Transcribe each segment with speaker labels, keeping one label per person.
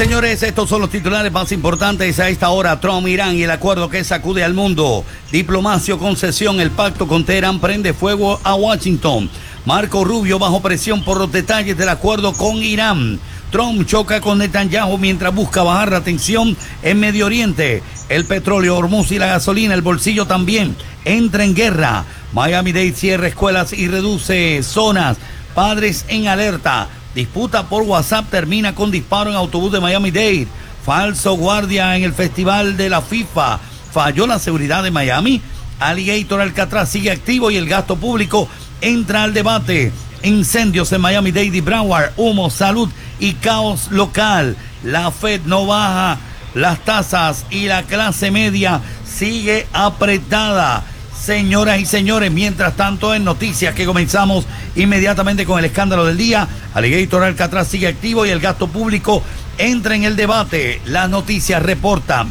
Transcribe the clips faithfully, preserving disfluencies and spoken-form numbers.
Speaker 1: señores, estos son los titulares más importantes a esta hora. Trump, Irán y el acuerdo que sacude al mundo. Diplomacia o concesión, el pacto con Teherán prende fuego a Washington. Marco Rubio bajo presión por los detalles del acuerdo con Irán. Trump choca con Netanyahu mientras busca bajar la tensión en Medio Oriente. El petróleo, Hormuz y la gasolina, el bolsillo también, entra en guerra. Miami-Dade cierra escuelas y reduce zonas. Padres en alerta. Disputa por WhatsApp termina con disparo en autobús de Miami-Dade. Falso guardia en el festival de la FIFA. Falló la seguridad de Miami. Alligator Alcatraz sigue activo y el gasto público entra al debate. Incendios en Miami-Dade y Broward. Humo, salud y caos local. La Fed no baja las tasas y la clase media sigue apretada. Señoras y señores, mientras tanto en noticias que comenzamos inmediatamente con el escándalo del día, Alligator Alcatraz sigue activo y el gasto público entra en el debate. Las noticias reportan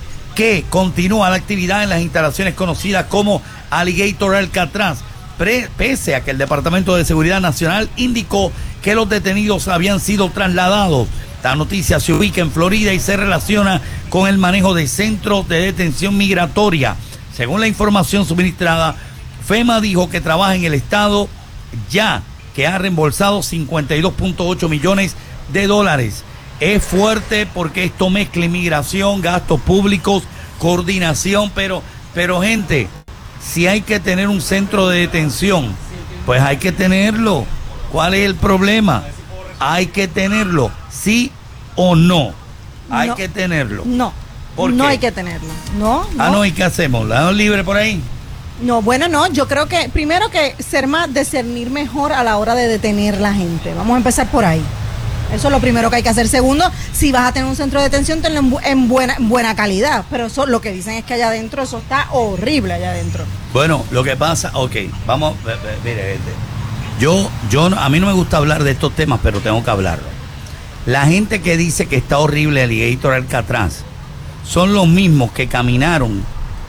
Speaker 1: que continúa la actividad en las instalaciones conocidas como Alligator Alcatraz, pre, pese a que el Departamento de Seguridad Nacional indicó que los detenidos habían sido trasladados. La noticia se ubica en Florida y se relaciona con el manejo de centros de detención migratoria. Según la información suministrada, FEMA dijo que trabaja en el estado ya que ha reembolsado cincuenta y dos punto ocho millones de dólares. Es fuerte porque esto mezcla inmigración, gastos públicos, coordinación, pero, pero gente, si hay que tener un centro de detención, pues hay que tenerlo. ¿Cuál es el problema? Hay que tenerlo, sí o no. Hay
Speaker 2: no,
Speaker 1: que tenerlo.
Speaker 2: No. No hay que tenerlo. No, no.
Speaker 1: Ah, no, ¿y qué hacemos? ¿La damos libre por ahí?
Speaker 2: No, bueno, no. Yo creo que primero que ser más, discernir mejor a la hora de detener la gente. Vamos a empezar por ahí. Eso es lo primero que hay que hacer. Segundo, si vas a tener un centro de detención, tenlo en, bu en buena, buena calidad. Pero eso lo que dicen es que allá adentro, eso está horrible allá adentro.
Speaker 1: Bueno, lo que pasa, ok, vamos, mire, este, yo, yo, a mí no me gusta hablar de estos temas, pero tengo que hablarlo. La gente que dice que está horrible Alligator Alcatraz son los mismos que caminaron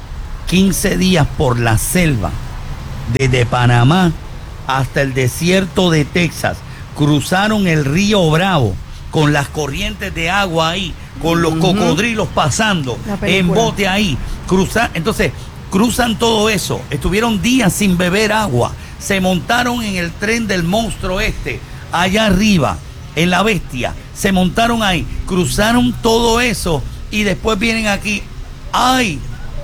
Speaker 1: quince días por la selva desde Panamá hasta el desierto de Texas. Cruzaron el río Bravo con las corrientes de agua ahí, con los uh-huh. cocodrilos pasando en bote ahí. Cruzar, entonces, cruzan todo eso. Estuvieron días sin beber agua. Se montaron en el tren del monstruo este, allá arriba, en la bestia. Se montaron ahí, cruzaron todo eso. Y después vienen aquí, ¡ay!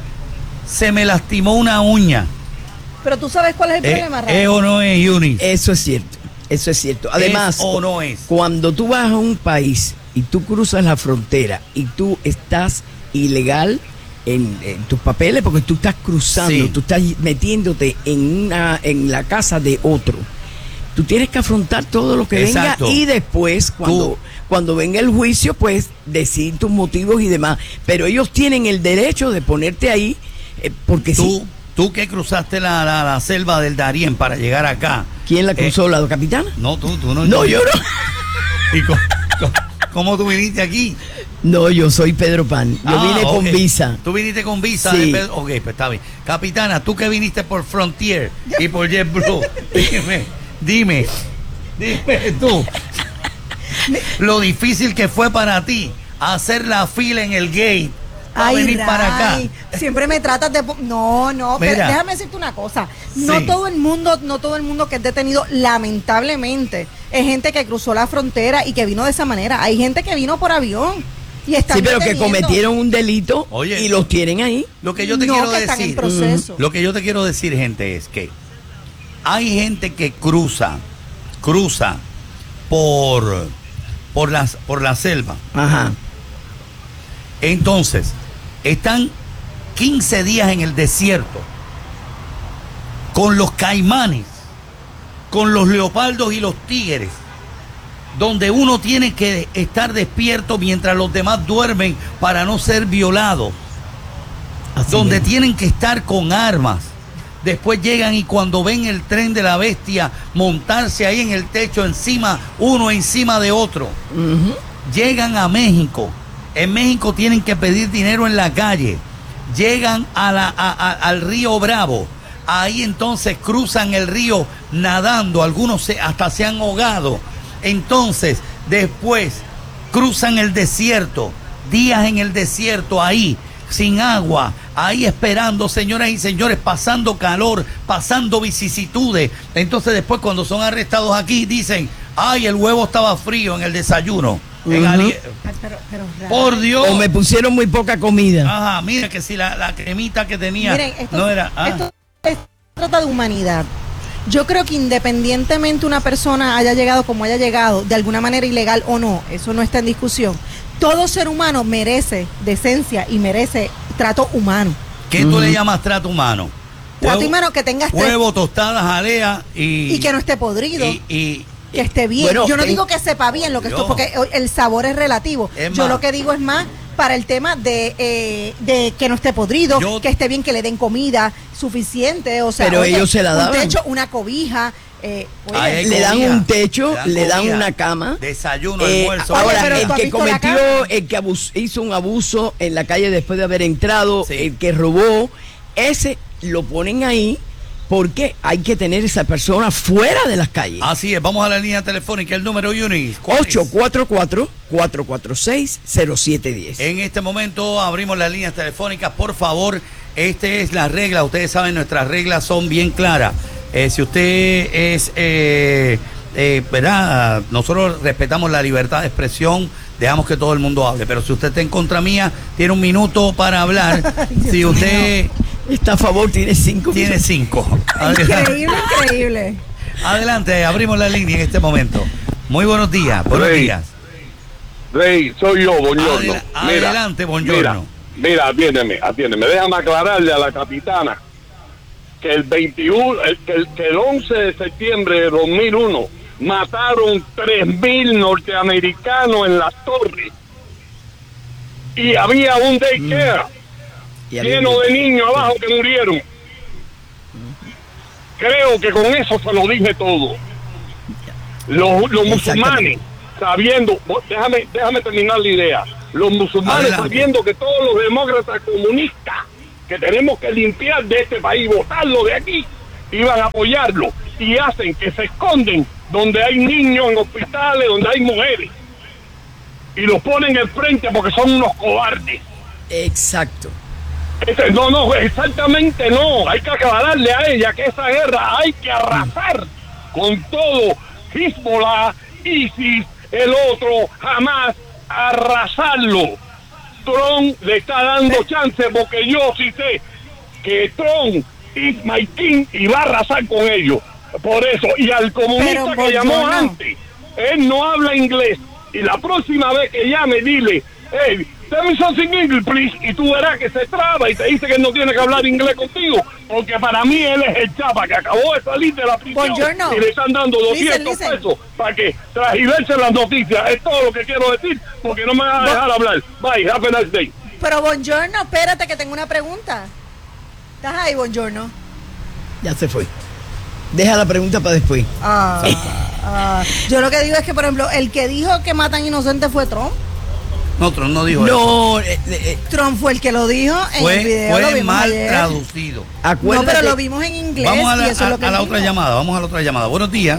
Speaker 1: Se me lastimó una uña.
Speaker 2: Pero tú sabes cuál es el eh, problema, Raúl.
Speaker 1: ¿Es o no es, Yuni?
Speaker 3: Eso es cierto, eso es cierto. Además,
Speaker 1: ¿Es o no es?
Speaker 3: Cuando tú vas a un país y tú cruzas la frontera y tú estás ilegal en, en tus papeles, porque tú estás cruzando, sí. tú estás metiéndote en, una, en la casa de otro. Tú tienes que afrontar todo lo que Exacto. venga y después, cuando... Tú. Cuando venga el juicio, pues decir tus motivos y demás. Pero ellos tienen el derecho de ponerte ahí, eh, porque
Speaker 1: tú,
Speaker 3: sí.
Speaker 1: Tú que cruzaste la, la, la selva del Darién para llegar acá.
Speaker 3: ¿Quién la cruzó, eh, la capitana?
Speaker 1: No, tú, tú no.
Speaker 3: No, tú. yo no.
Speaker 1: ¿Y cómo, cómo, cómo tú viniste aquí?
Speaker 3: No, yo soy Pedro Pan. Yo ah, vine okay. con visa.
Speaker 1: ¿Tú viniste con visa?
Speaker 3: Sí.
Speaker 1: De Pedro? Ok, pues está bien. Capitana, tú que viniste por Frontier y por JetBlue, dime, dime, dime tú. Lo difícil que fue para ti hacer la fila en el gate para
Speaker 2: ay,
Speaker 1: venir
Speaker 2: Ray,
Speaker 1: para acá.
Speaker 2: Siempre me tratas de... No, no,
Speaker 1: Mira,
Speaker 2: pero déjame decirte una cosa. No
Speaker 1: sí.
Speaker 2: todo el mundo, no todo el mundo que es detenido, lamentablemente, es gente que cruzó la frontera y que vino de esa manera. Hay gente que vino por avión. Y están
Speaker 3: sí, pero
Speaker 2: deteniendo.
Speaker 3: que cometieron un delito. Oye, y los tienen ahí.
Speaker 1: Lo que yo te
Speaker 2: no,
Speaker 1: quiero
Speaker 2: que
Speaker 1: decir...
Speaker 2: Están en proceso.
Speaker 1: Lo que yo te quiero decir, gente, es que hay gente que cruza, cruza por... Por, las, por la selva.
Speaker 3: Ajá.
Speaker 1: Entonces, están quince días en el desierto con los caimanes, con los leopardos y los tigres, donde uno tiene que estar despierto mientras los demás duermen para no ser violados, Así donde es. tienen que estar con armas. Después llegan y cuando ven el tren de la bestia montarse ahí en el techo encima, uno encima de otro. Uh-huh. Llegan a México. En México tienen que pedir dinero en la calle. Llegan a la, a, a, al río Bravo. Ahí entonces cruzan el río nadando. Algunos se, hasta se han ahogado. Entonces, después cruzan el desierto, días en el desierto ahí, sin agua, ahí esperando, señoras y señores, pasando calor, pasando vicisitudes. Entonces después cuando son arrestados aquí dicen, ay, el huevo estaba frío en el desayuno. Uh-huh. En Ali...
Speaker 2: pero, pero,
Speaker 1: por Dios.
Speaker 3: O me pusieron muy poca comida.
Speaker 1: Ajá, mira que si la, la cremita que tenía.
Speaker 2: Miren, esto,
Speaker 1: no era. Ah.
Speaker 2: Esto, esto trata de humanidad. Yo creo que independientemente una persona haya llegado como haya llegado, de alguna manera ilegal o no, eso no está en discusión. Todo ser humano merece decencia y merece trato humano.
Speaker 1: ¿Qué uh-huh. tú le llamas trato humano?
Speaker 2: Trato
Speaker 1: huevo,
Speaker 2: humano que tengas
Speaker 1: huevo, tostadas, jalea y...
Speaker 2: Y que no esté podrido.
Speaker 1: Y, y,
Speaker 2: que esté bien. Bueno, yo no en, digo que sepa bien lo que esto, porque el sabor es relativo. Es yo más, lo que digo es más para el tema de, eh, de que no esté podrido, yo, que esté bien, que le den comida suficiente, o sea,
Speaker 3: pero
Speaker 2: oye,
Speaker 3: ellos se la dan.
Speaker 2: Un techo, una cobija. Eh, oye,
Speaker 3: le dan un techo, le dan, le dan una cama,
Speaker 1: desayuno,
Speaker 3: eh,
Speaker 1: almuerzo.
Speaker 3: Ahora, oye, el que cometió, el que abus, hizo un abuso en la calle después de haber entrado, sí. el que robó, ese lo ponen ahí porque hay que tener esa persona fuera de las calles.
Speaker 1: Así es, vamos a la línea telefónica, el número Yunis.
Speaker 3: ocho cuatro cuatro, cuatro cuatro seis, cero siete uno cero.
Speaker 1: En este momento abrimos las líneas telefónicas, por favor, esta es la regla, ustedes saben, nuestras reglas son bien claras. Eh, si usted es, eh, eh, ¿verdad? Nosotros respetamos la libertad de expresión, dejamos que todo el mundo hable, pero si usted está en contra mía, tiene un minuto para hablar. Si usted
Speaker 3: está a favor, tiene cinco.
Speaker 1: Tiene cinco.
Speaker 2: Increíble, increíble.
Speaker 1: Adelante, abrimos la línea en este momento. Muy buenos días, buenos
Speaker 4: Rey,
Speaker 1: días.
Speaker 4: Rey, soy yo, Buongiorno.
Speaker 1: Adel- adelante, Buongiorno.
Speaker 4: Mira, mira, atiéndeme, atiéndeme. Déjame aclararle a la capitana que el veintiuno, el, que, el, que el once de septiembre de dos mil uno mataron tres mil norteamericanos en las torres y había un daycare mm. lleno de niños abajo que murieron. Creo que con eso se lo dije todo. Los, los musulmanes sabiendo, déjame, déjame terminar la idea. Los musulmanes Adelante. sabiendo que todos los demócratas comunistas que tenemos que limpiar de este país, botarlo de aquí, iban a apoyarlo y hacen que se esconden donde hay niños en hospitales, donde hay mujeres y los ponen al frente porque son unos cobardes.
Speaker 3: Exacto.
Speaker 4: Este, no, no, exactamente no. Hay que aclararle a ella que esa guerra hay que arrasar con todo. Hezbollah, ISIS, el otro, Hamas, arrasarlo. Trump le está dando chance porque yo sí sé que Trump is my king y va a arrasar con ellos. Por eso, y al comunista Pero, que llamó no. antes, él no habla inglés. Y la próxima vez que llame, dile, hey, tell me something in English, please. Y tú verás que se traba y te dice que no tiene que hablar inglés contigo. Porque para mí él es el chapa que acabó de salir de la prisión y le están dando doscientos listen, listen. pesos para que transgiverse las noticias. Es todo lo que quiero decir porque no me van a dejar hablar. Bye, have a nice day.
Speaker 2: Pero Buongiorno, espérate que tengo una pregunta. ¿Estás ahí, Buongiorno?
Speaker 3: Ya se fue. Deja la pregunta para después.
Speaker 2: Ah, ah, yo lo que digo es que, por ejemplo, el que dijo que matan inocentes fue Trump.
Speaker 1: No, Trump no dijo
Speaker 3: no,
Speaker 1: eso.
Speaker 3: Eh, eh,
Speaker 2: Trump fue el que lo dijo en
Speaker 1: fue,
Speaker 2: el video.
Speaker 1: Fue
Speaker 2: lo vimos
Speaker 1: mal
Speaker 2: ayer.
Speaker 1: traducido.
Speaker 2: Acuérdate. No, pero lo vimos en inglés.
Speaker 1: Vamos a la,
Speaker 2: y eso
Speaker 1: a,
Speaker 2: es lo que
Speaker 1: a la
Speaker 2: dijo.
Speaker 1: otra llamada, vamos a la otra llamada. Buenos días.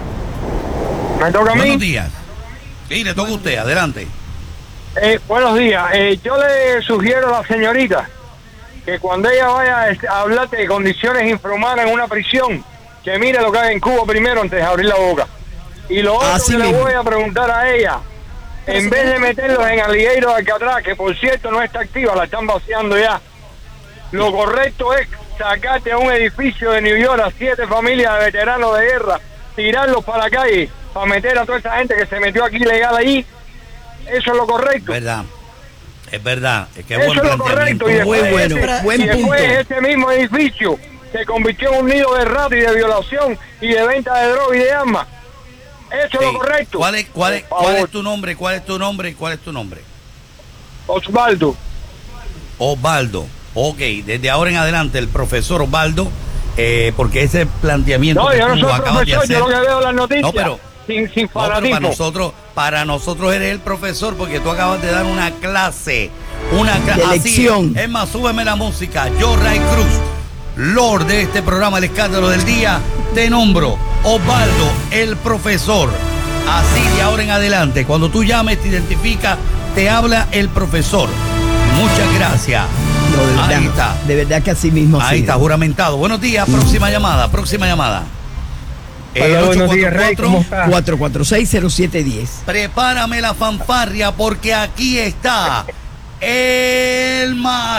Speaker 5: ¿Me toca a mí?
Speaker 1: Buenos días. Sí, le toca a usted, adelante.
Speaker 5: Eh, buenos días. Eh, yo le sugiero a la señorita que cuando ella vaya a hablar de condiciones infrahumanas en una prisión, que mire lo que hay en Cuba primero antes de abrir la boca. Y lo otro
Speaker 3: Así
Speaker 5: que
Speaker 3: mismo.
Speaker 5: le voy a preguntar a ella,
Speaker 2: Pero
Speaker 5: en vez de meterlos en Alligator de Alcatraz, que por cierto no está activa, la están vaciando ya, lo correcto es sacarte a un edificio de New York a siete familias de veteranos de guerra, tirarlos para la calle, para meter a toda esa gente que se metió aquí ilegal ahí. Eso es lo correcto.
Speaker 1: Es verdad. Es verdad. Es que
Speaker 5: Eso
Speaker 1: buen
Speaker 5: es lo correcto. Y después,
Speaker 3: Muy bueno,
Speaker 5: ese,
Speaker 3: buen
Speaker 5: y después
Speaker 3: punto.
Speaker 5: ese mismo edificio se convirtió en un nido de rato y de violación y de venta de droga y de armas. Eso
Speaker 1: Sí.
Speaker 5: es lo correcto.
Speaker 1: ¿Cuál es, cuál, es,
Speaker 5: Por
Speaker 1: ¿Cuál
Speaker 5: favor.
Speaker 1: es tu nombre? ¿Cuál es tu nombre? ¿Y cuál es tu nombre?
Speaker 5: Osvaldo.
Speaker 1: Osvaldo. Ok, desde ahora en adelante el profesor Osvaldo, eh, porque ese planteamiento
Speaker 5: No,
Speaker 1: que
Speaker 5: yo no
Speaker 1: tú
Speaker 5: soy
Speaker 1: acabas de
Speaker 5: profesor,
Speaker 1: hacer-
Speaker 5: yo lo que veo las noticias.
Speaker 1: No, pero,
Speaker 5: sin, sin
Speaker 1: no, pero para
Speaker 5: fanatismo.
Speaker 1: nosotros, para nosotros eres el profesor porque tú acabas de dar una clase, una clase.
Speaker 3: De lección.
Speaker 1: Es más, súbeme la música. Yo, Ray Cruz, Lord de este programa, El Escándalo del Día, te nombro Osvaldo, el profesor. Así de ahora en adelante. Cuando tú llames, te identifica, te habla el profesor. Muchas gracias.
Speaker 3: No, de verdad,
Speaker 1: Ahí está.
Speaker 3: De verdad que así mismo ha
Speaker 1: Ahí
Speaker 3: sido.
Speaker 1: está, juramentado. Buenos días, próxima llamada, próxima llamada.
Speaker 6: Hola,
Speaker 1: El
Speaker 6: buenos días, Rey, ¿cómo
Speaker 1: ocho cuatro cuatro,
Speaker 6: está?
Speaker 3: cuatro cuatro seis, cero siete uno cero.
Speaker 1: prepárame la fanfarria porque aquí está el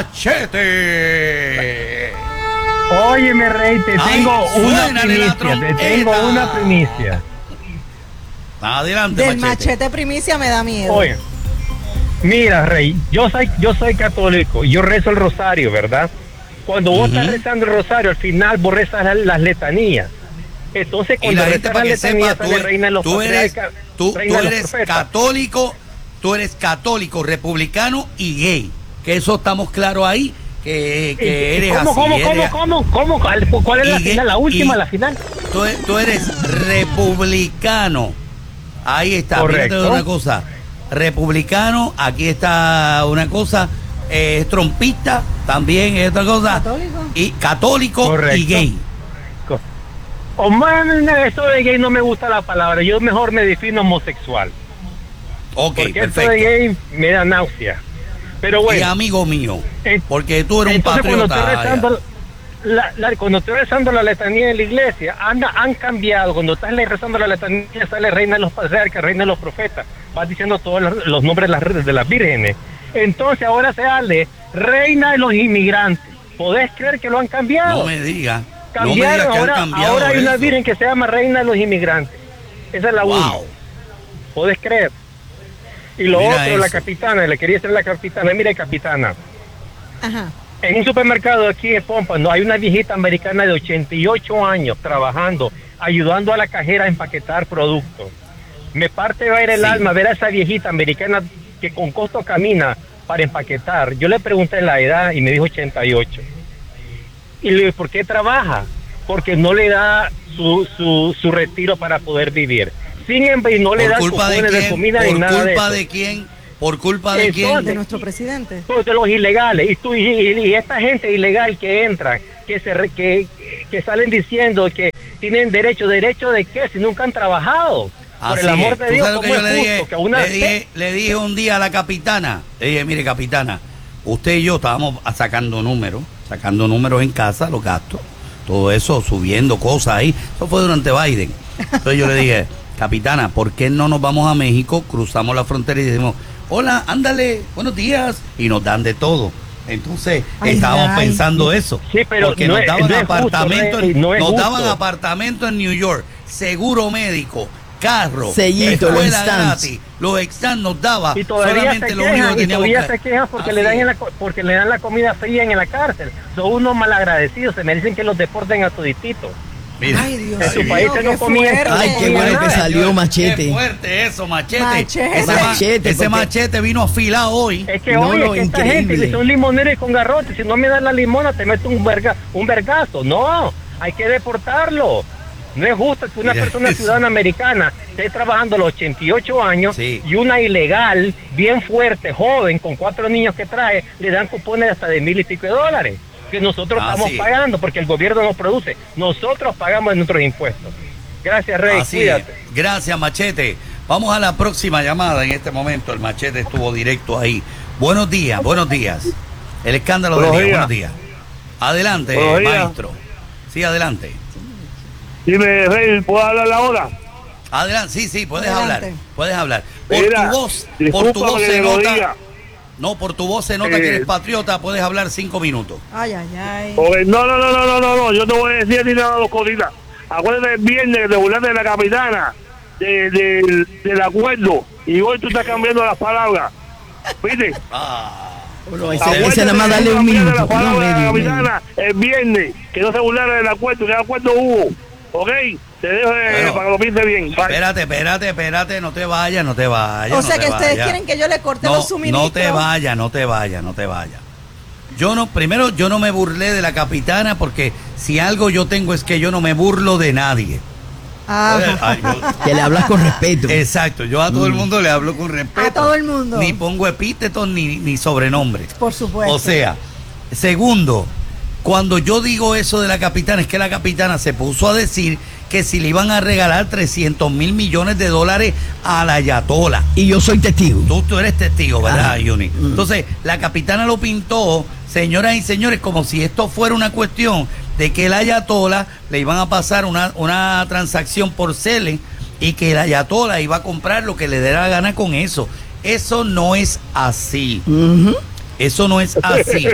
Speaker 1: machete.
Speaker 6: Óyeme, Rey, te
Speaker 1: Ay,
Speaker 6: tengo una
Speaker 1: suénale la
Speaker 6: primicia, te
Speaker 1: trompeta.
Speaker 6: tengo una primicia.
Speaker 1: Adelante,
Speaker 2: Del
Speaker 1: machete.
Speaker 2: machete primicia me da miedo.
Speaker 6: Oye, mira, Rey, yo soy, yo soy católico, yo rezo el rosario, ¿verdad? Cuando vos
Speaker 1: Ujú.
Speaker 6: estás rezando el rosario, al final vos rezas las, las letanías. Entonces,
Speaker 1: Y
Speaker 6: cuando
Speaker 1: la gente
Speaker 6: rezas
Speaker 1: para
Speaker 6: las
Speaker 1: que
Speaker 6: letanías,
Speaker 1: sepa, tú,
Speaker 6: sale reina de los
Speaker 1: tú eres,
Speaker 6: patriarcas,
Speaker 1: tú, tú
Speaker 6: reina de los
Speaker 1: eres
Speaker 6: profetas.
Speaker 1: católico, tú eres católico, republicano y gay. Que eso estamos claros ahí, que, que eres
Speaker 6: ¿Cómo,
Speaker 1: así.
Speaker 6: cómo,
Speaker 1: eres-
Speaker 6: cómo, cómo, cómo? ¿Cuál, cuál es la
Speaker 1: Y gay-
Speaker 6: final? La última,
Speaker 1: y-
Speaker 6: la final.
Speaker 1: Tú, e- tú eres republicano. Ahí está.
Speaker 6: Correcto.
Speaker 1: Fíjate una cosa. Republicano, aquí está una cosa. eh, Es trompista, también es otra cosa.
Speaker 2: Católico.
Speaker 1: Y católico
Speaker 6: Correcto.
Speaker 1: y gay.
Speaker 6: O más, eso de gay no me gusta la palabra. Yo mejor me defino homosexual.
Speaker 1: Ok,
Speaker 6: Porque esto
Speaker 1: perfecto.
Speaker 6: de gay me da náusea. Pero
Speaker 1: Y
Speaker 6: bueno.
Speaker 1: amigo mío,
Speaker 6: eh,
Speaker 1: porque tú eres un
Speaker 6: entonces cuando
Speaker 1: patriota.
Speaker 6: estoy rezando la, la- cuando estoy rezando la letanía de la iglesia, anda, han cambiado. Cuando estás le- rezando la letanía, sale reina de los patriarcas, reina de los profetas. Vas diciendo todos los, los nombres de las, de las vírgenes. Entonces ahora se sale reina de los inmigrantes. ¿Podés creer que lo han cambiado?
Speaker 1: No me digas. No me
Speaker 6: Cambiaron,
Speaker 1: digas que han
Speaker 6: ahora,
Speaker 1: cambiado
Speaker 6: ahora hay una
Speaker 1: eso.
Speaker 6: virgen que se llama reina de los inmigrantes. Esa es la
Speaker 1: Wow.
Speaker 6: única. ¿Podés creer? Y lo
Speaker 1: Mira
Speaker 6: otro, la
Speaker 1: eso.
Speaker 6: capitana, le quería ser la capitana. Mire, capitana,
Speaker 2: Ajá.
Speaker 6: en un supermercado aquí en Pompano hay una viejita americana de ochenta y ocho años trabajando, ayudando a la cajera a empaquetar productos. Me parte va a ir el
Speaker 1: Sí.
Speaker 6: alma ver a esa viejita americana que con costo camina para empaquetar. Yo le pregunté la edad y me dijo ochenta y ocho. Y le dije, ¿por qué trabaja? Porque no le da su, su, su retiro para poder vivir. Sin embargo, no le
Speaker 1: ¿Por
Speaker 6: dan
Speaker 1: culpa de
Speaker 6: cupones de,
Speaker 1: quién?
Speaker 6: comida
Speaker 1: ¿Por
Speaker 6: ni nada de
Speaker 1: culpa
Speaker 6: eso.
Speaker 1: de quién? ¿Por culpa de
Speaker 6: Entonces,
Speaker 1: quién?
Speaker 2: De nuestro presidente.
Speaker 6: Pues de los ilegales. Y, tú, y, y- y esta gente ilegal que entra, que se re- que, que salen diciendo que tienen derecho, ¿derecho de qué? Si nunca han trabajado. Por
Speaker 1: Así
Speaker 6: el amor
Speaker 1: es.
Speaker 6: de
Speaker 1: ¿Tú
Speaker 6: Dios,
Speaker 1: sabes lo que
Speaker 6: ¿cómo
Speaker 1: yo
Speaker 6: es
Speaker 1: le
Speaker 6: justo
Speaker 1: dije?
Speaker 6: que a una
Speaker 1: Le dije, le dije un día a la capitana, le dije, mire capitana, usted y yo estábamos sacando números, sacando números en casa, los gastos, todo eso, subiendo cosas ahí. Eso fue durante Biden. Entonces yo le dije, capitana, ¿por qué no nos vamos a México, cruzamos la frontera y decimos, hola, ándale, buenos días, y nos dan de todo? Entonces
Speaker 2: Ay,
Speaker 1: estábamos
Speaker 2: ay.
Speaker 1: pensando eso.
Speaker 6: Sí, pero
Speaker 1: porque
Speaker 6: no
Speaker 1: nos
Speaker 6: es-
Speaker 1: daban
Speaker 6: no es justo,
Speaker 1: apartamento,
Speaker 6: Rey,
Speaker 1: en-
Speaker 6: no es
Speaker 1: nos
Speaker 6: justo.
Speaker 1: daban apartamento en New York, seguro médico, carro,
Speaker 3: Sellito, los
Speaker 1: escuela
Speaker 3: stands.
Speaker 1: gratis, los stands nos daba.
Speaker 6: Y todavía
Speaker 1: solamente
Speaker 6: se
Speaker 1: lo único
Speaker 6: quejan,
Speaker 1: que
Speaker 6: y
Speaker 1: teníamos
Speaker 6: todavía
Speaker 1: que-
Speaker 6: se quejan porque
Speaker 1: Así
Speaker 6: le dan
Speaker 1: es.
Speaker 6: en la, co- porque le dan la comida fría en la cárcel. Son unos malagradecidos, se merecen que los deporten a toditito.
Speaker 1: Mira.
Speaker 2: Ay, Dios
Speaker 6: En su
Speaker 2: mío,
Speaker 6: país
Speaker 2: qué
Speaker 6: no comían.
Speaker 2: fuerte.
Speaker 3: Ay, qué bueno que salió Machete.
Speaker 1: Qué fuerte eso, machete.
Speaker 2: Machete.
Speaker 1: Ese, ma-
Speaker 3: Machete,
Speaker 1: ese
Speaker 3: porque-
Speaker 1: machete vino afilado hoy.
Speaker 6: Es que
Speaker 3: No,
Speaker 6: oye,
Speaker 3: no,
Speaker 6: que esta
Speaker 3: increíble.
Speaker 6: gente que son limoneros y con garrotes, si no me dan la limona te meto un verga, un vergazo. No, hay que deportarlo. No es justo que una
Speaker 1: Mira
Speaker 6: persona
Speaker 1: eso.
Speaker 6: ciudadana americana esté trabajando a los ochenta y ocho años
Speaker 1: Sí.
Speaker 6: y una ilegal, bien fuerte, joven, con cuatro niños que trae, le dan cupones hasta de mil y pico de dólares. Que nosotros
Speaker 1: Ah,
Speaker 6: estamos
Speaker 1: sí.
Speaker 6: pagando porque el gobierno no produce. Nosotros pagamos nuestros impuestos. Gracias, Rey.
Speaker 1: Así
Speaker 6: Cuídate.
Speaker 1: es. Gracias, Machete. Vamos a la próxima llamada en este momento. El Machete estuvo directo ahí. Buenos días, buenos días. El escándalo del
Speaker 4: Buenos
Speaker 1: día,
Speaker 4: días.
Speaker 1: buenos días. Adelante,
Speaker 4: Buenos días.
Speaker 1: maestro. Sí, adelante.
Speaker 4: Dime, Rey, ¿puedo hablar ahora?
Speaker 1: Adelante, sí, sí, puedes
Speaker 2: Adelante.
Speaker 1: hablar. Puedes hablar. Por
Speaker 4: Mira,
Speaker 1: tu voz, por tu
Speaker 4: discúlpame
Speaker 1: voz
Speaker 4: que
Speaker 1: se
Speaker 4: te lo
Speaker 1: nota.
Speaker 4: diga.
Speaker 1: No, por tu voz se nota que
Speaker 4: Eh,
Speaker 1: eres patriota. Puedes hablar cinco minutos.
Speaker 2: Ay, ay, ay.
Speaker 4: Porque no, no, no, no, no, no, no, yo te voy a decir a ti nada dos cositas. Acuérdate el viernes que te burlaste de la capitana, de, del- del acuerdo, y hoy tú estás cambiando las palabras. ¿Viste?
Speaker 1: Ah,
Speaker 3: Bueno, ese,
Speaker 4: Acuérdate
Speaker 3: ese nada más
Speaker 4: que
Speaker 3: darle
Speaker 4: tú
Speaker 3: un
Speaker 4: cambiaste
Speaker 3: minuto.
Speaker 4: las
Speaker 3: No,
Speaker 4: palabras de la
Speaker 3: medio, medio.
Speaker 4: capitana el viernes, que no se burlara del acuerdo, que el acuerdo hubo. ¿Ok? Te dejo eh,
Speaker 1: Bueno.
Speaker 4: para que lo pienses bien. Bye.
Speaker 1: espérate, espérate, espérate. No te vayas, no te vayas.
Speaker 2: O sea
Speaker 1: no
Speaker 2: que
Speaker 1: te
Speaker 2: ustedes
Speaker 1: vayas.
Speaker 2: quieren que yo le corte
Speaker 1: No,
Speaker 2: los suministros.
Speaker 1: no te vayas, no te vayas, no te vayas. Yo no, primero, yo no me burlé de la capitana porque si algo yo tengo es que yo no me burlo de nadie.
Speaker 2: Ajá.
Speaker 1: Ay, yo-
Speaker 3: Que le hablas con respeto.
Speaker 1: exacto, yo a todo el mundo le hablo con respeto.
Speaker 2: A todo el mundo.
Speaker 1: Ni pongo epítetos ni, ni sobrenombres.
Speaker 2: Por supuesto.
Speaker 1: O sea, segundo, Cuando yo digo eso de la capitana, es que la capitana se puso a decir que si le iban a regalar trescientos mil millones de dólares a la ayatola.
Speaker 3: Y yo soy testigo.
Speaker 1: Tú, tú eres testigo, ¿verdad,
Speaker 3: Ajá.
Speaker 1: Juni?
Speaker 3: Mm.
Speaker 1: Entonces, la capitana lo pintó, señoras y señores, como si esto fuera una cuestión de que el ayatola le iban a pasar una, una transacción por Cele y que el ayatola iba a comprar lo que le diera la gana con eso. Eso no es así.
Speaker 3: Uh-huh.
Speaker 1: Eso no es así.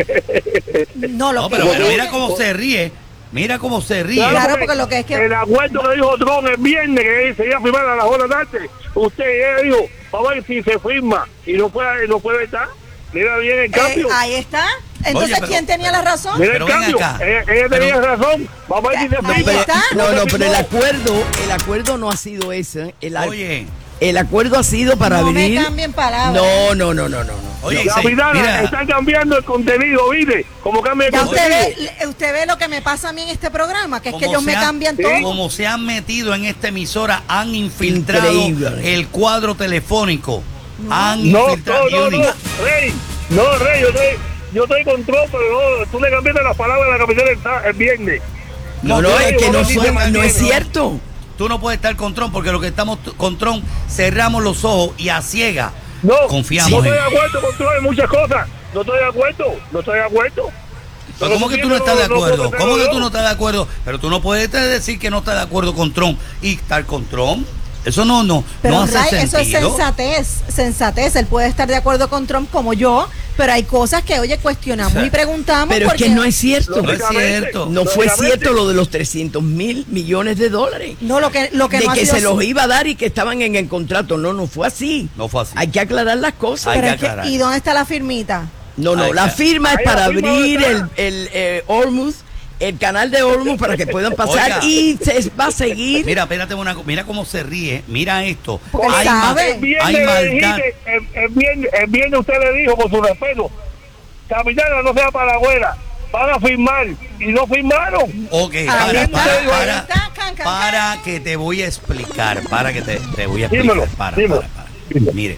Speaker 2: No, lo
Speaker 1: No,
Speaker 2: que
Speaker 1: pero, pero
Speaker 2: es
Speaker 1: mira
Speaker 2: que-
Speaker 1: cómo se ríe. Mira cómo se ríe.
Speaker 2: Claro, porque lo que es que-
Speaker 4: El acuerdo que dijo Trump el viernes, que se iba a firmar a las horas de la tarde, usted ella dijo, vamos a ver si se firma, y no puede, no puede estar. Mira bien el
Speaker 2: eh,
Speaker 4: cambio.
Speaker 2: ahí está. Entonces,
Speaker 1: pero-
Speaker 2: ¿quién tenía la razón?
Speaker 4: Mira
Speaker 1: pero
Speaker 4: el
Speaker 1: ven
Speaker 4: cambio.
Speaker 1: acá.
Speaker 4: Ella, ella tenía
Speaker 1: Pero-
Speaker 4: razón. Vamos a ver si se
Speaker 2: Ahí
Speaker 4: firma.
Speaker 2: está.
Speaker 3: No, no,
Speaker 4: se
Speaker 3: pero el
Speaker 4: firmó.
Speaker 3: acuerdo, el acuerdo no ha sido ese. El, a-
Speaker 1: Oye,
Speaker 3: el acuerdo ha sido para
Speaker 2: No me
Speaker 3: abrir.
Speaker 2: cambien palabras.
Speaker 3: No, no, no, no, no, no.
Speaker 1: oye,
Speaker 4: La
Speaker 1: se-
Speaker 4: capitana,
Speaker 1: mira,
Speaker 4: están cambiando el contenido, ¿viste? Como cambia el
Speaker 2: Ya
Speaker 4: contenido.
Speaker 2: usted ve, usted ve lo que me pasa a mí en este programa, que es que
Speaker 1: como
Speaker 2: ellos me
Speaker 1: se han-
Speaker 2: cambian
Speaker 4: Sí.
Speaker 2: todo.
Speaker 1: como se han metido en esta emisora, han infiltrado
Speaker 3: Increíble.
Speaker 1: el cuadro telefónico. Han
Speaker 4: No,
Speaker 1: infiltrado.
Speaker 4: no, no,
Speaker 1: Juni.
Speaker 4: no, Rey, no, Rey, yo estoy, yo estoy con Trump, pero no, tú le cambiaste las palabras a la capitana el, sa- el viernes.
Speaker 3: No, no,
Speaker 4: No,
Speaker 3: es que
Speaker 4: no,
Speaker 3: no,
Speaker 4: no,
Speaker 3: suena-
Speaker 4: no,
Speaker 3: no es
Speaker 4: no.
Speaker 3: cierto.
Speaker 1: Tú no puedes estar con Trump porque lo que estamos t- con Trump, cerramos los ojos y a ciega
Speaker 4: No,
Speaker 1: confiamos
Speaker 4: no
Speaker 1: en
Speaker 4: estoy de
Speaker 1: él.
Speaker 4: acuerdo con Trump en muchas cosas. No estoy de acuerdo, no estoy de acuerdo.
Speaker 1: Pero ¿cómo que tú no estás de acuerdo? ¿Cómo que tú no estás de acuerdo? Pero tú no puedes decir que no estás de acuerdo con Trump y estar con Trump. Eso no, no,
Speaker 2: Pero
Speaker 1: no hace
Speaker 2: Ray, eso es
Speaker 1: sentido.
Speaker 2: sensatez, sensatez. Él puede estar de acuerdo con Trump como yo, pero hay cosas que, oye, cuestionamos y preguntamos.
Speaker 3: Pero es
Speaker 2: porque
Speaker 3: que no es cierto.
Speaker 1: No es cierto.
Speaker 3: No fue
Speaker 4: Lógicamente.
Speaker 3: cierto lo de los trescientos mil millones de dólares.
Speaker 2: No, lo que, lo que
Speaker 3: de
Speaker 2: no ha
Speaker 3: que
Speaker 2: sido
Speaker 3: se los
Speaker 2: así.
Speaker 3: iba a dar y que estaban en el contrato. No, no fue así.
Speaker 1: No fue así.
Speaker 3: Hay que aclarar las cosas.
Speaker 1: Hay
Speaker 2: Pero
Speaker 1: que
Speaker 2: es que-
Speaker 1: aclarar.
Speaker 2: ¿y dónde está la firmita?
Speaker 3: No, no,
Speaker 1: Ay,
Speaker 3: la
Speaker 1: ay.
Speaker 3: firma es
Speaker 4: Ay,
Speaker 3: para
Speaker 4: la firma
Speaker 3: abrir el,
Speaker 4: está.
Speaker 3: el eh, Hormuz, el canal de Hormuz para que puedan pasar
Speaker 1: Oiga.
Speaker 3: y se va a seguir.
Speaker 1: Mira, espérate una co- mira cómo se ríe, mira esto.
Speaker 2: Porque él
Speaker 1: Hay
Speaker 2: sabe.
Speaker 1: ma-
Speaker 4: El viernes
Speaker 1: hay
Speaker 4: le
Speaker 1: maldad.
Speaker 4: dijiste, el, el viernes, el viernes usted le dijo, con su respeto, capitana, no sea paragüera, van a firmar, y no firmaron.
Speaker 1: Ok,
Speaker 2: Ahí
Speaker 1: para,
Speaker 2: está,
Speaker 1: para,
Speaker 2: ahí
Speaker 1: para,
Speaker 2: está, can, can,
Speaker 1: para
Speaker 2: can.
Speaker 1: que te voy a explicar, para que te, te voy a explicar.
Speaker 4: Dímelo,
Speaker 1: para,
Speaker 4: dímelo.
Speaker 1: para, para. Mire,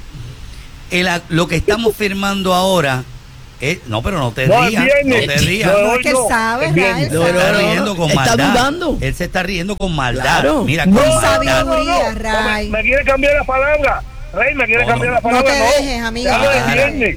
Speaker 1: el a- lo que estamos firmando ahora es, no, pero no te
Speaker 4: No, el
Speaker 1: rías, no
Speaker 4: viernes.
Speaker 1: te rías.
Speaker 4: No,
Speaker 2: No,
Speaker 4: hoy
Speaker 2: es que él
Speaker 4: no,
Speaker 2: sabe,
Speaker 4: el viernes.
Speaker 2: Ray,
Speaker 3: No,
Speaker 2: él
Speaker 3: no,
Speaker 1: Se está
Speaker 2: sabe.
Speaker 3: no.
Speaker 1: riendo con
Speaker 3: Está
Speaker 1: maldad.
Speaker 3: dudando.
Speaker 1: Él se está riendo con maldad.
Speaker 3: Claro.
Speaker 1: Mira,
Speaker 4: No,
Speaker 1: con
Speaker 4: no,
Speaker 1: maldad.
Speaker 4: no, no, no.
Speaker 2: Ray.
Speaker 4: Me, me quiere cambiar la palabra. Rey, me quiere
Speaker 1: No,
Speaker 4: cambiar
Speaker 1: no.
Speaker 4: la palabra.
Speaker 2: No te dejes, amiga.
Speaker 4: Hablo del
Speaker 1: Para.
Speaker 4: viernes.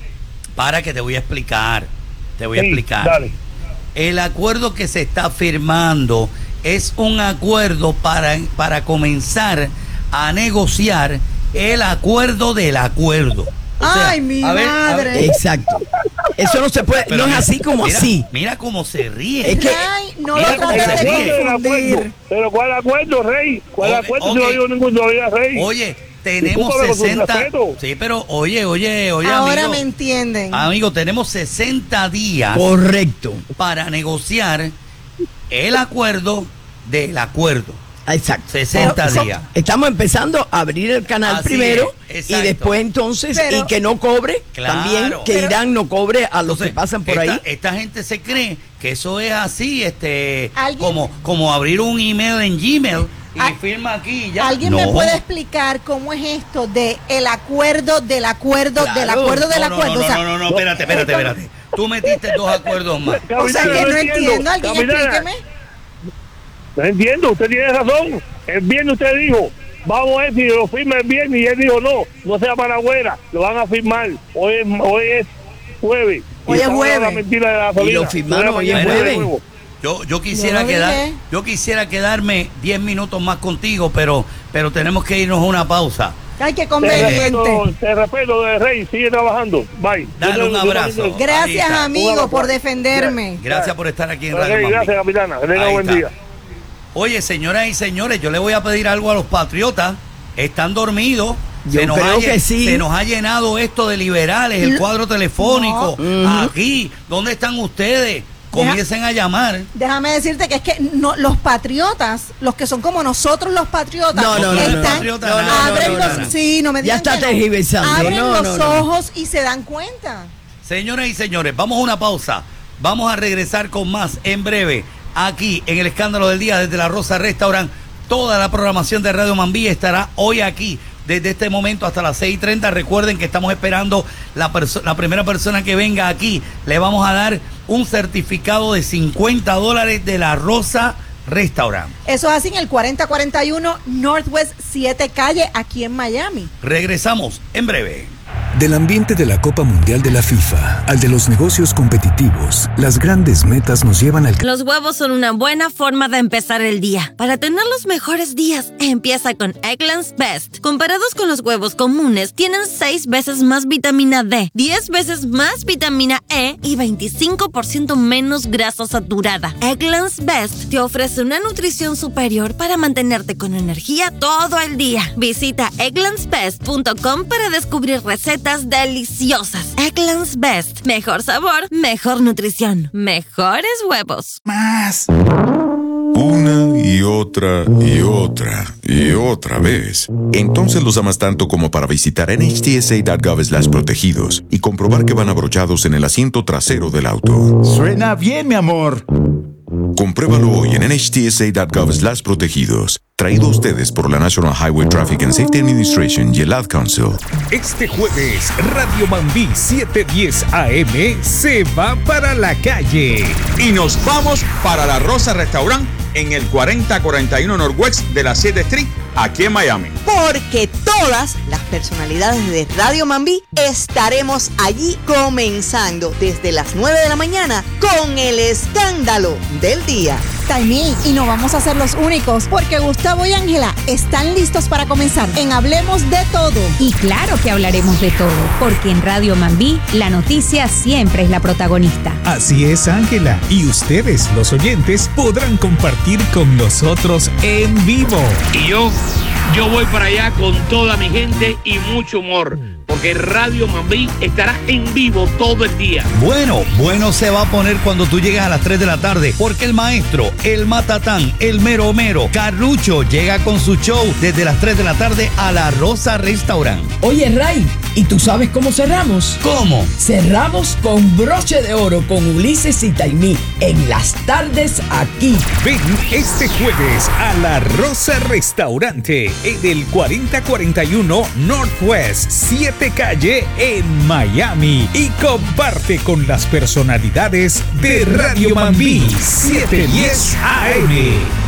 Speaker 1: Para que te voy a explicar. Te voy a
Speaker 4: Sí,
Speaker 1: explicar.
Speaker 4: dale.
Speaker 1: El acuerdo que se está firmando es un acuerdo para, para comenzar a negociar el acuerdo del acuerdo. O sea,
Speaker 2: Ay, mi
Speaker 1: a ver, a ver,
Speaker 2: madre.
Speaker 3: Exacto. Eso no se puede,
Speaker 1: pero
Speaker 3: no es
Speaker 1: mira,
Speaker 3: así como
Speaker 1: mira,
Speaker 3: así.
Speaker 1: Mira cómo se ríe.
Speaker 3: Es que-
Speaker 2: Ray, no
Speaker 1: Mira
Speaker 2: lo
Speaker 1: cómo
Speaker 4: El
Speaker 2: trates
Speaker 1: se
Speaker 2: de
Speaker 1: ríe.
Speaker 4: acuerdo del acuerdo.
Speaker 2: confundir.
Speaker 4: Pero ¿cuál acuerdo, Rey? ¿Cuál
Speaker 1: O-
Speaker 4: acuerdo?
Speaker 1: ok.
Speaker 4: Si no digo ningún todavía, Rey.
Speaker 1: Oye, tenemos
Speaker 4: Discúlpame con su
Speaker 1: sesenta.
Speaker 4: respeto.
Speaker 1: Sí, pero oye, oye, oye,
Speaker 2: Ahora
Speaker 1: amigo.
Speaker 2: me entienden.
Speaker 1: Amigo, tenemos sesenta días
Speaker 3: Correcto.
Speaker 1: para negociar el acuerdo del acuerdo.
Speaker 3: Exacto.
Speaker 1: sesenta
Speaker 2: Pero-
Speaker 1: días.
Speaker 3: Estamos empezando a abrir el canal
Speaker 1: Así
Speaker 3: primero
Speaker 1: es,
Speaker 3: y
Speaker 1: exacto.
Speaker 3: después entonces,
Speaker 2: Pero-
Speaker 3: y que no cobre
Speaker 1: Claro.
Speaker 3: también, que
Speaker 1: Pero-
Speaker 3: Irán no cobre a los
Speaker 1: Entonces,
Speaker 3: que pasan por
Speaker 1: esta,
Speaker 3: ahí.
Speaker 1: esta gente se cree que eso es así, este,
Speaker 2: ¿Alguien?
Speaker 1: como, como abrir un email en Gmail y
Speaker 2: Al-
Speaker 1: firma aquí y ya.
Speaker 2: ¿Alguien
Speaker 1: No.
Speaker 2: me puede explicar cómo es esto de el acuerdo, del acuerdo, del
Speaker 3: Claro.
Speaker 2: acuerdo, del
Speaker 1: No, no,
Speaker 2: acuerdo?
Speaker 1: No,
Speaker 2: O sea,
Speaker 1: no, no, no, espérate, espérate, espérate. Tú metiste dos acuerdos más.
Speaker 2: o sea, que no entiendo. Alguien
Speaker 4: Capitana,
Speaker 2: explíqueme.
Speaker 4: No entiendo, usted tiene razón. El viernes usted dijo, vamos a ver si lo firma el viernes, y él dijo, no, no sea paragüera, lo van a firmar. Hoy es, hoy es jueves. Y
Speaker 2: Hoy es
Speaker 4: esta hora
Speaker 2: jueves.
Speaker 4: la mentira de la gasolina.
Speaker 3: Y lo firmaron
Speaker 4: Una
Speaker 3: hoy es
Speaker 4: mañana
Speaker 3: jueves.
Speaker 4: de nuevo.
Speaker 1: Yo, yo quisiera
Speaker 2: Yo lo
Speaker 1: quedar,
Speaker 2: dije.
Speaker 1: yo quisiera quedarme diez minutos más contigo, pero, pero tenemos que irnos a una pausa.
Speaker 2: Ay, qué
Speaker 4: Te
Speaker 2: conveniente.
Speaker 4: respeto, te respeto, de Rey, sigue trabajando. Bye.
Speaker 1: Dale
Speaker 4: Yo
Speaker 1: un
Speaker 4: te- yo
Speaker 1: abrazo.
Speaker 4: también-
Speaker 2: Gracias,
Speaker 1: Ahí está.
Speaker 2: amigo, por defenderme.
Speaker 1: Gracias por estar aquí en
Speaker 4: Ok,
Speaker 1: Radio Mambí.
Speaker 4: gracias, capitana. Que tenga
Speaker 1: Ahí
Speaker 4: buen
Speaker 1: está.
Speaker 4: día.
Speaker 1: Oye, señoras y señores, yo le voy a pedir algo a los patriotas. Están dormidos.
Speaker 3: Yo
Speaker 1: se nos
Speaker 3: creo
Speaker 1: ha, lle-
Speaker 3: que sí.
Speaker 1: se nos ha llenado esto de liberales, el
Speaker 2: Lo-
Speaker 1: cuadro telefónico.
Speaker 3: No.
Speaker 1: Aquí, ¿dónde están ustedes?
Speaker 2: Deja-
Speaker 1: Comiencen a llamar.
Speaker 2: Déjame decirte que es que no, los patriotas, los que son como nosotros los patriotas,
Speaker 3: No, no, no,
Speaker 2: están,
Speaker 3: no,
Speaker 1: patriota, no, no,
Speaker 2: abren
Speaker 1: no,
Speaker 2: los,
Speaker 1: no, no.
Speaker 2: sí, no me
Speaker 3: Ya
Speaker 2: digan
Speaker 3: está
Speaker 2: que no.
Speaker 3: tergiversando.
Speaker 2: Abren
Speaker 3: No,
Speaker 2: los
Speaker 3: no, no.
Speaker 2: ojos y se dan cuenta.
Speaker 1: Señoras y señores, vamos a una pausa. Vamos a regresar con más en breve. Aquí en el Escándalo del Día desde La Rosa Restaurant. Toda la programación de Radio Mambí estará hoy aquí desde este momento hasta las seis y treinta. Recuerden que estamos esperando la, perso- la primera persona que venga aquí. Le vamos a dar un certificado de cincuenta dólares de La Rosa Restaurant.
Speaker 2: Eso es así en el cuarenta cuarenta y uno Northwest siete Calle, aquí en Miami.
Speaker 1: Regresamos en breve.
Speaker 7: Del ambiente de la Copa Mundial de la FIFA al de los negocios competitivos, las grandes metas nos llevan al...
Speaker 8: Los huevos son una buena forma de empezar el día. Para tener los mejores días, empieza con Eggland's Best. Comparados con los huevos comunes, tienen seis veces más vitamina D, diez veces más vitamina E y veinticinco por ciento menos grasa saturada. Eggland's Best te ofrece una nutrición superior para mantenerte con energía todo el día. Visita egglands best punto com para descubrir recetas deliciosas. Eggland's Best. Mejor sabor, mejor nutrición, mejores huevos.
Speaker 9: Más. Una y otra y otra y otra vez. Entonces los amas tanto como para visitar en h t s a punto gov slash protegidos y comprobar que van abrochados en el asiento trasero del auto.
Speaker 10: Suena bien, mi amor.
Speaker 9: Compruébalo hoy en n h t s a punto gov slash protegidos. Traído a ustedes por la National Highway Traffic and Safety Administration y el Ad Council.
Speaker 11: Este jueves, Radio Mambí setecientos diez A M se va para la calle.
Speaker 10: Y nos vamos para La Rosa Restaurant en el cuarenta cuarenta y uno Northwest de la siete Street, aquí en Miami.
Speaker 12: Porque todas las personalidades de Radio Mambí estaremos allí comenzando desde las nueve de la mañana con el escándalo del día.
Speaker 2: Taimí, y no vamos a ser los únicos, porque Gustavo y Ángela están listos para comenzar en Hablemos de Todo.
Speaker 13: Y claro que hablaremos de todo, porque en Radio Mambí la noticia siempre es la protagonista.
Speaker 11: Así es, Ángela. Y ustedes, los oyentes, podrán compartir con nosotros en vivo.
Speaker 14: Y yo, yo voy para allá con toda mi gente y mucho humor, porque Radio Mambí estará en vivo todo el día.
Speaker 1: Bueno, bueno se va a poner cuando tú llegas a las tres de la tarde, porque el maestro, el matatán, el mero mero, Carlucho, llega con su show desde las tres de la tarde a La Rosa Restaurant.
Speaker 3: Oye, Ray, ¿y tú sabes cómo cerramos?
Speaker 1: ¿Cómo?
Speaker 3: Cerramos con broche de oro con Ulises y Taimí en las tardes aquí.
Speaker 11: Ven este jueves a La Rosa Restaurante en el cuarenta cuarenta y uno Northwest siete Calle en Miami y comparte con las personalidades de Radio Mambí setecientos diez A M.